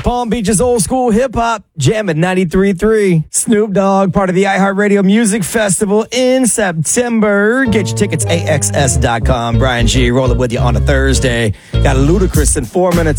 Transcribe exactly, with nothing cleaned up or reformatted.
Palm Beach's old school hip hop, jam at ninety-three point three. Snoop Dogg, part of the iHeartRadio Music Festival in September. Get your tickets, A X S dot com. Brian G, rolling with you on a Thursday. Got Ludacris in four minutes.